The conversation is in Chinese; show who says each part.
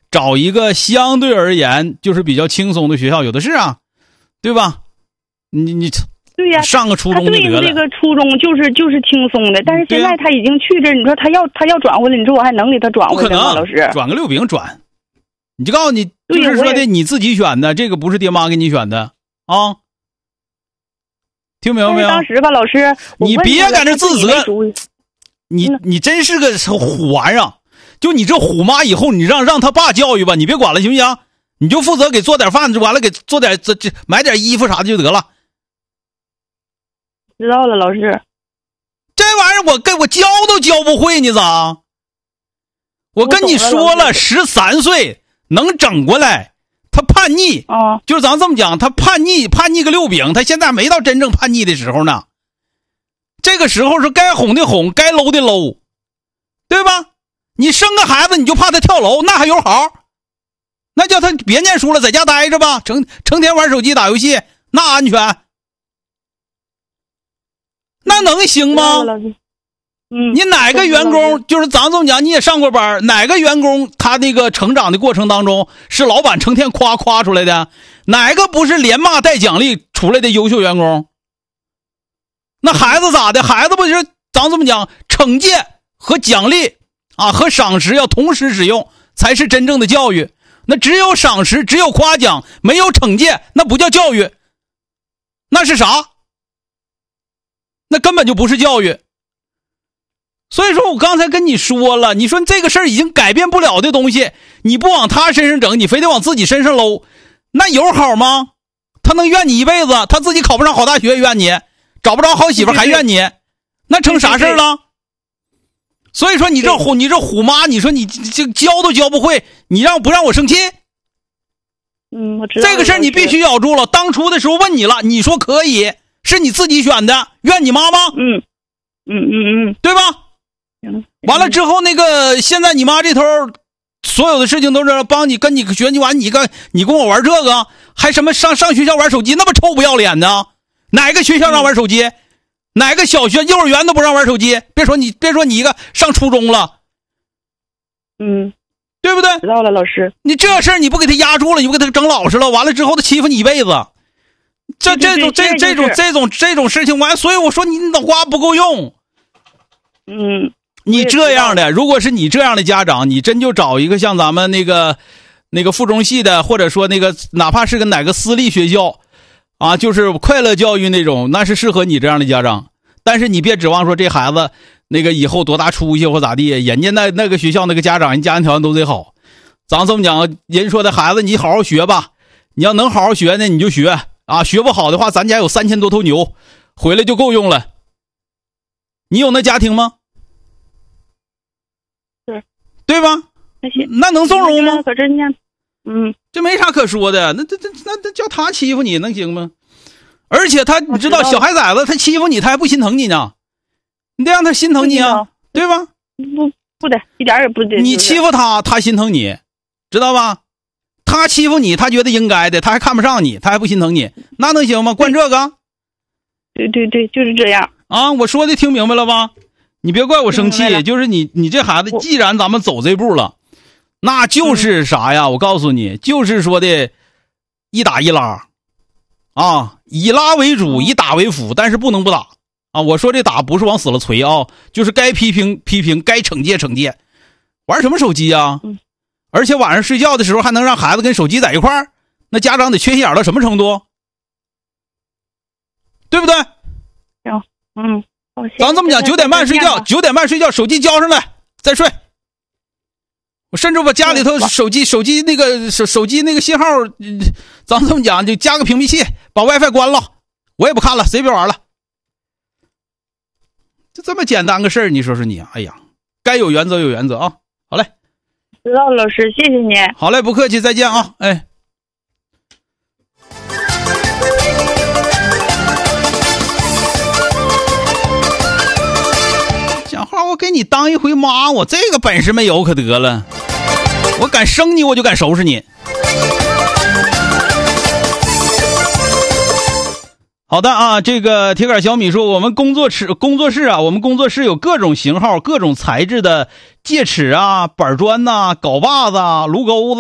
Speaker 1: 找一个相对而言就是比较轻松的学校，有的是啊，对吧？你
Speaker 2: 对呀，
Speaker 1: 上个初中就得了。
Speaker 2: 他对这个初中就是轻松的，但是现在他已经去这，你说他要转回来，你说我还能给他转回来吗？老师，
Speaker 1: 转个6饼转，你就告诉你，就是说的你自己选的，这个不是爹妈给你选的啊。听明白没有？
Speaker 2: 当时吧，老师，
Speaker 1: 你别在这自责，你真是个虎玩意儿。就你这虎妈，以后你让他爸教育吧，你别管了，行不行？你就负责给做点饭，完了给做点买点衣服啥的就得了。
Speaker 2: 知道了，老师。
Speaker 1: 这玩意儿我教都教不会，你咋？我跟你说了，13岁能整过来。他叛逆
Speaker 2: 啊，
Speaker 1: 就是咱这么讲，他叛逆个6饼，他现在没到真正叛逆的时候呢。这个时候是该哄的哄，该搂的搂，对吧？你生个孩子你就怕他跳楼，那还有好？那叫他别念书了，在家待着吧，成天玩手机打游戏，那安全？那能行吗？你哪个员工就是咱这么讲，你也上过班，哪个员工他那个成长的过程当中是老板成天夸出来的？哪个不是连骂带奖励出来的优秀员工？那孩子咋的？孩子不是咱这么讲，惩戒和奖励啊和赏识要同时使用，才是真正的教育。那只有赏识，只有夸奖，没有惩戒，那不叫教育，那是啥？那根本就不是教育。所以说我刚才跟你说了，你说这个事儿已经改变不了的东西，你不往他身上整，你非得往自己身上搂，那有好吗？他能怨你一辈子，他自己考不上好大学怨你，找不着好媳妇还怨你，那成啥事儿了？所以说你这虎妈，你说你这教都教不会，你不让我生气？
Speaker 2: 我知道
Speaker 1: 这个事儿你必须咬住了。当初的时候问你了，你说可以，是你自己选的，怨你妈吗？对吧？完了之后，那个现在你妈这头，所有的事情都是帮你跟你学习完，你跟我玩这个，还什么上学校玩手机，那么臭不要脸呢？哪个学校让玩手机？哪个小学、幼儿园都不让玩手机？别说你一个上初中了，对不对？
Speaker 2: 知道了，老师。
Speaker 1: 你这事儿你不给他压住了，你不给他整老实了，完了之后他欺负你一辈子。这种事情完，所以我说你脑瓜不够用。你这样的，如果是你这样的家长，你真就找一个像咱们那个附中系的，或者说那个哪怕是个哪个私立学校啊，就是快乐教育那种，那是适合你这样的家长。但是你别指望说这孩子那个以后多大出息或咋地，人家那个学校那个家长人家庭条件都得好。咱这么讲，人说的孩子你好好学吧，你要能好好学呢你就学啊，学不好的话咱家有3000多头牛，回来就够用了。你有那家庭吗？对吧？那能纵容吗？
Speaker 2: 可真呢，
Speaker 1: 这没啥可说的。那叫他欺负你能行吗？而且你知道小孩崽子他欺负你，他还不心疼你呢，你得让他心疼你啊，对吧？
Speaker 2: 不得，一点也不得。
Speaker 1: 你欺负他，他心疼你，知道吧？他欺负你，他觉得应该的，他还看不上你，他还不心疼你，那能行吗？惯这个？
Speaker 2: 对，就是这样
Speaker 1: 啊！我说的听明白了吧？你别怪我生气，就是你这孩子，既然咱们走这步了，那就是啥呀？我告诉你，就是说的一打一拉啊，以拉为主，以打为辅，但是不能不打啊！我说这打不是往死了锤啊，就是该批评批评，该惩戒惩戒。玩什么手机啊？而且晚上睡觉的时候还能让孩子跟手机在一块儿，那家长得缺心眼到什么程度？对不对？咱这么讲，9点半睡觉，手机交上来再睡。我甚至把家里头手机那个手机那个信号，咱这么讲就加个屏蔽器，把 WiFi 关了，我也不看了，谁别玩了。就这么简单个事儿，你说说你，哎呀，该有原则有原则啊！好嘞，
Speaker 2: 知道了，老师，谢谢你。
Speaker 1: 好嘞，不客气，再见啊！哎。讲话我给你当一回妈，我这个本事没有可得了，我敢生你我就敢收拾你。好的啊，这个铁杆小米说，我们工作室啊，我们工作室有各种型号、各种材质的戒尺啊、板砖呐、镐把子啊、炉钩子。